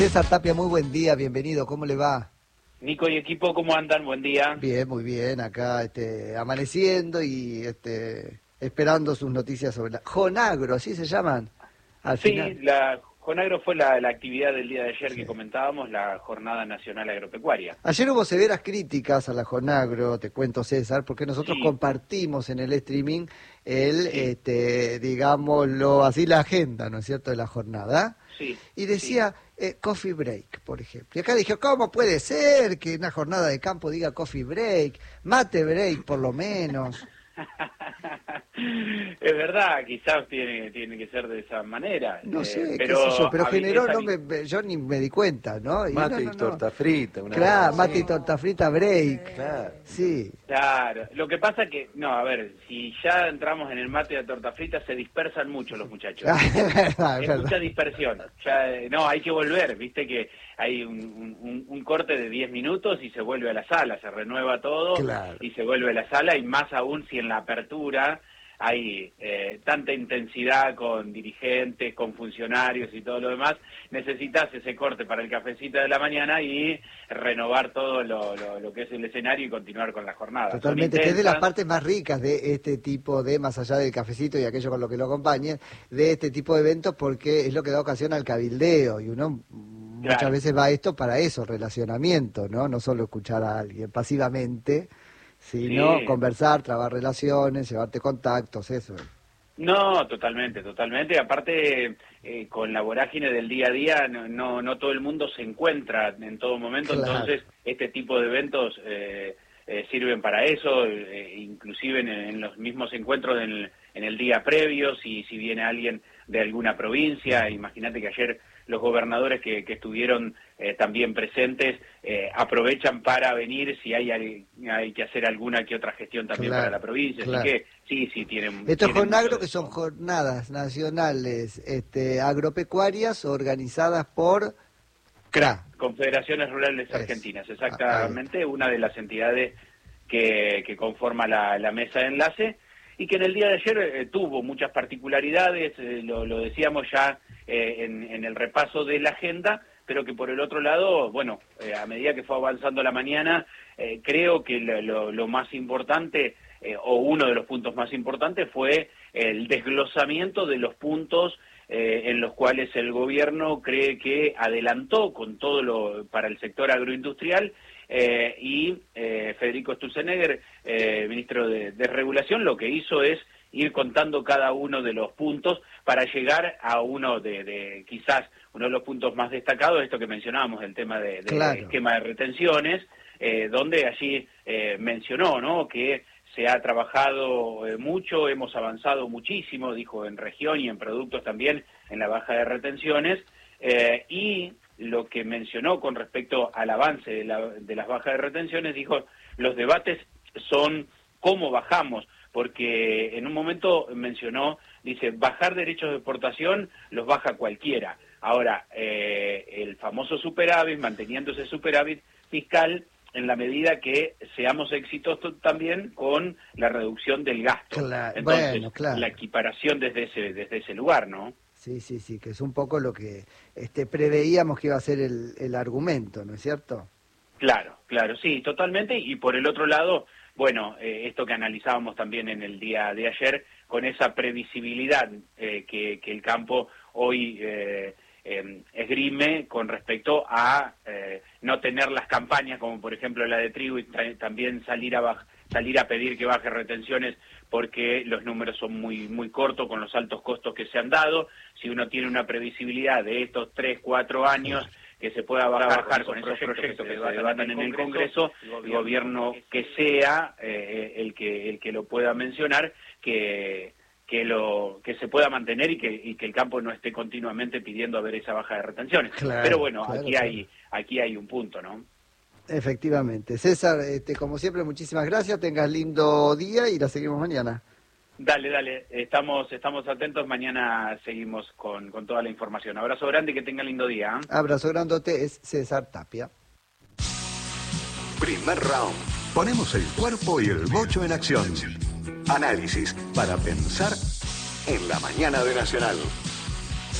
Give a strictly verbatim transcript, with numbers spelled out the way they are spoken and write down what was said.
César Tapia, muy buen día, bienvenido, ¿cómo le va? Nico y equipo, ¿cómo andan? Buen día. Bien, muy bien, acá este, amaneciendo y este, esperando sus noticias sobre la Jonagro, ¿así se llaman? Al Sí, final. la Jonagro fue la, la actividad del día de ayer Sí. que comentábamos, la Jornada Nacional Agropecuaria. Ayer hubo severas críticas a la Jonagro, te cuento César, porque nosotros Sí. compartimos en el streaming el, Sí. este, digámoslo así, la agenda, ¿no es cierto?, de la jornada. Sí. Y decía sí. eh, coffee break, por ejemplo. Y acá dije, ¿cómo puede ser que una jornada de campo diga coffee break? Mate break, por lo menos. Es verdad, quizás tiene tiene que ser de esa manera. No eh, sé, pero qué sé yo, pero generó, esa... no me, yo ni me di cuenta, ¿no? Y mate no, y no, no. torta frita. Una claro, cosa mate así. y torta frita break. Claro. Sí. Claro, lo que pasa que, no, a ver, si ya entramos en el mate y la torta frita, se dispersan mucho los muchachos. Ah, es verdad, es Es verdad. mucha dispersión. Ya, eh, no, hay que volver, viste que hay un, un, un corte de diez minutos y se vuelve a la sala, se renueva todo Claro. y se vuelve a la sala, y más aún si en la apertura hay eh, tanta intensidad con dirigentes, con funcionarios y todo lo demás, necesitas ese corte para el cafecito de la mañana y renovar todo lo, lo, lo que es el escenario y continuar con la jornada. Totalmente, que es de las partes más ricas de este tipo de, más allá del cafecito y aquello con lo que lo acompañe, de este tipo de eventos, porque es lo que da ocasión al cabildeo, y uno muchas Claro. veces va a esto para eso, relacionamiento, ¿no? No solo escuchar a alguien pasivamente, sino Sí. conversar, trabar relaciones, llevarte contactos, eso. No, totalmente, totalmente. Aparte, eh, con la vorágine del día a día, no, no, no todo el mundo se encuentra en todo momento, Claro. Entonces este tipo de eventos eh, eh, sirven para eso, eh, inclusive en, en los mismos encuentros en el, en el día previo, si, si viene alguien de alguna provincia. Imagínate que ayer los gobernadores que, que estuvieron eh, también presentes eh, aprovechan para venir si hay, hay que hacer alguna que otra gestión también Claro, para la provincia, claro. así que sí, sí, tienen... Esto es tienen Jonagro, mucho de que son eso. jornadas nacionales este, agropecuarias organizadas por C R A, Confederaciones Rurales Es. Argentinas, Ah, exactamente, una de las entidades que, que conforma la, la mesa de enlace, y que en el día de ayer eh, tuvo muchas particularidades, eh, lo, lo decíamos ya eh, en, en el repaso de la agenda, pero que por el otro lado, bueno, eh, a medida que fue avanzando la mañana, eh, creo que lo, lo, lo más importante, eh, o uno de los puntos más importantes, fue el desglosamiento de los puntos eh, en los cuales el gobierno cree que adelantó con todo lo para el sector agroindustrial. Eh, y eh, Federico Sturzenegger, eh, ministro de, de Regulación, lo que hizo es ir contando cada uno de los puntos para llegar a uno de, de quizás uno de los puntos más destacados, esto que mencionábamos, el tema de, de Claro. esquema de retenciones, eh, donde allí eh, mencionó, ¿no?, que se ha trabajado eh, mucho, hemos avanzado muchísimo, dijo, en región y en productos también, en la baja de retenciones, eh, y lo que mencionó con respecto al avance de, la, de las bajas de retenciones, dijo, los debates son cómo bajamos, porque en un momento mencionó, dice, bajar derechos de exportación los baja cualquiera. Ahora, eh, el famoso superávit, manteniendo ese superávit fiscal, en la medida que seamos exitosos también con la reducción del gasto. Claro. Entonces, Bueno, claro. la equiparación desde ese, desde ese lugar, ¿no? Sí, sí, sí, que es un poco lo que este, preveíamos que iba a ser el, el argumento, ¿no es cierto? Claro, claro, sí, totalmente. Y por el otro lado, bueno, eh, esto que analizábamos también en el día de ayer, con esa previsibilidad eh, que, que el campo hoy eh, eh, esgrime con respecto a eh, no tener las campañas, como por ejemplo la de trigo, y también salir a baj salir a pedir que baje retenciones porque los números son muy muy cortos con los altos costos que se han dado. Si uno tiene una previsibilidad de estos tres, cuatro años, que se pueda bajar con esos proyectos que se debatan en el Congreso, el gobierno que sea eh, el que el que lo pueda mencionar, que que lo que se pueda mantener y que y que el campo no esté continuamente pidiendo a ver esa baja de retenciones. Claro, Pero bueno, claro, aquí claro. hay aquí hay un punto, ¿no? Efectivamente. César, este, como siempre, muchísimas gracias, tengas lindo día y la seguimos mañana. Dale, dale, estamos estamos atentos, mañana seguimos con, con toda la información. Abrazo grande y que tengan lindo día. ¿eh? Abrazo grandote, es César Tapia. Primer round. Ponemos el cuerpo y el bocho en acción. Análisis para pensar en la mañana de Nacional.